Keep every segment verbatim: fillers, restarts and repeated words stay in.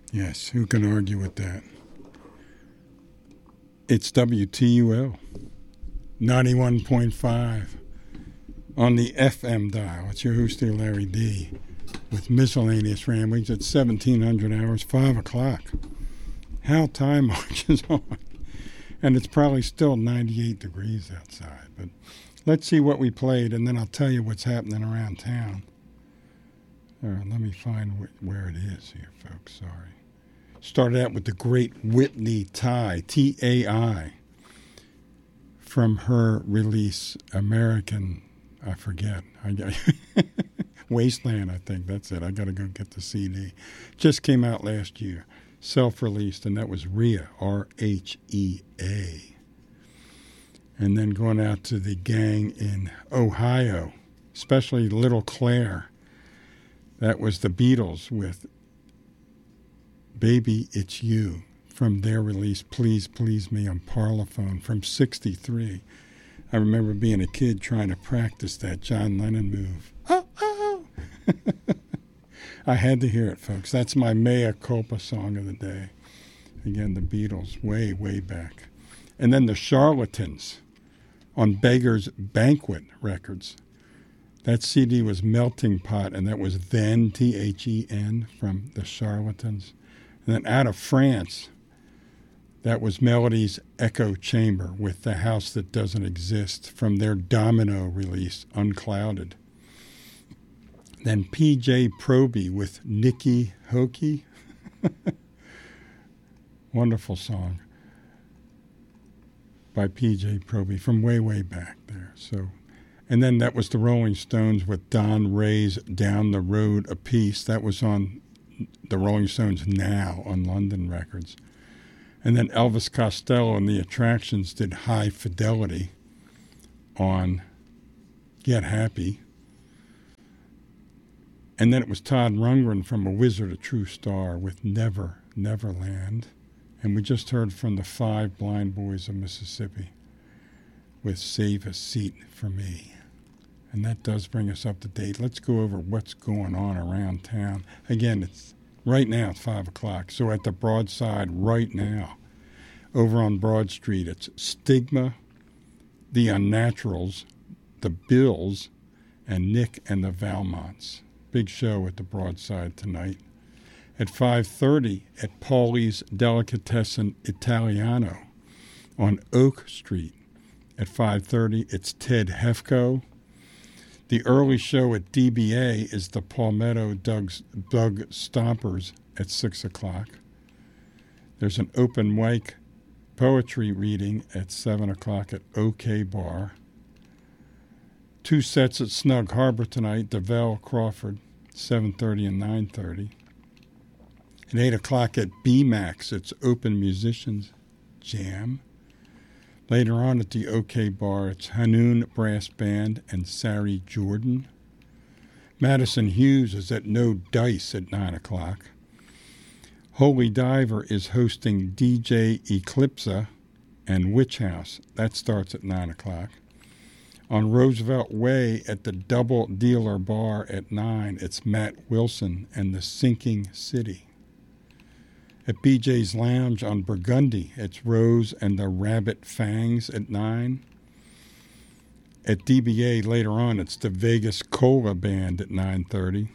Yes, who can argue with that? It's W T U L, ninety-one point five on the F M dial. It's your host here, Larry D, with miscellaneous ramblings at seventeen hundred hours, five o'clock. How time marches on. And it's probably still ninety-eight degrees outside. But let's see what we played, and then I'll tell you what's happening around town. All right, let me find wh- where it is here, folks. Sorry. Started out with the great Whitney Tai, T A I, from her release, American, I forget, I got Wasteland, I think, that's it. I got to go get the C D. Just came out last year, self-released, and that was Rhea, R H E A. And then going out to the gang in Ohio, especially Little Claire. That was the Beatles with Baby, It's You, from their release, Please Please Me on Parlophone from sixty-three. I remember being a kid trying to practice that John Lennon move. Oh, oh. I had to hear it, folks. That's my mea culpa song of the day. Again, the Beatles, way, way back. And then the Charlatans on Beggar's Banquet Records. That C D was Melting Pot, and that was Then, T H E N, from the Charlatans. And then out of France, that was Melody's Echo Chamber with The House That Doesn't Exist from their Domino release, Unclouded. Then P J Proby with Nikki Hokey. Wonderful song by P J Proby from way, way back there. So, and then that was the Rolling Stones with Don Ray's Down the Road a Piece. That was on the Rolling Stones Now on London Records. And then Elvis Costello and the Attractions did High Fidelity on Get Happy. And then it was Todd Rundgren from A Wizard, a True Star with Never, Neverland. And we just heard from the Five Blind Boys of Mississippi with Save a Seat for Me. And that does bring us up to date. Let's go over what's going on around town. Again, it's right now it's five o'clock. So at the Broadside right now, over on Broad Street, it's Stigma, The Unnaturals, The Bills, and Nick and the Valmonts. Big show at the Broadside tonight. At five thirty at Paulie's Delicatessen Italiano on Oak Street. At five thirty, it's Ted Hefko. The early show at D B A is the Palmetto Doug's, Doug Stompers at six o'clock. There's an open mic poetry reading at seven o'clock at OK Bar. Two sets at Snug Harbor tonight, DeVell Crawford, seven thirty and nine thirty. At eight o'clock at B-Max, it's Open Musicians Jam. Later on at the OK Bar, it's Hanoun Brass Band and Sari Jordan. Madison Hughes is at No Dice at nine o'clock. Holy Diver is hosting D J Eclipsa and Witch House. That starts at nine o'clock. On Roosevelt Way at the Double Dealer Bar at nine, it's Matt Wilson and the Sinking City. At B J's Lounge on Burgundy, it's Rose and the Rabbit Fangs at nine. At D B A later on, it's the Vegas Cola Band at nine thirty.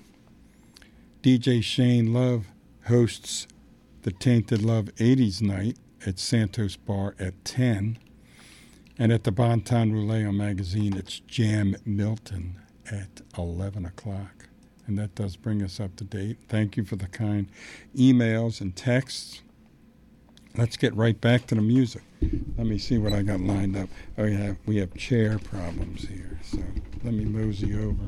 D J Shane Love hosts the Tainted Love eighties Night at Santos Bar at ten. And at the Bonton Roulette Magazine, it's Jam Milton at eleven o'clock. And that does bring us up to date. Thank you for the kind emails and texts. Let's get right back to the music. Let me see what I got lined up. Oh, we have, we have chair problems here. So let me mosey over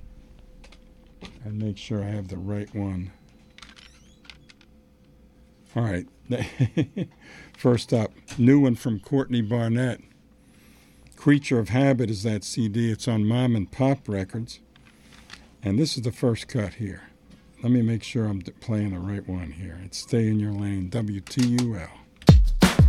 and make sure I have the right one. All right. First up, new one from Courtney Barnett. Creature of Habit is that C D. It's on Mom and Pop Records. And this is the first cut here. Let me make sure I'm playing the right one here. It's Stay in Your Lane, W T U L.